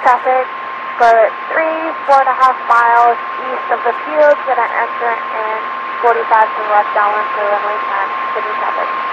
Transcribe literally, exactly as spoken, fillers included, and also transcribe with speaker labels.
Speaker 1: traffic for three, four and a half miles east of the field, gonna enter in forty-five to the left downwind for runway ten, city traffic.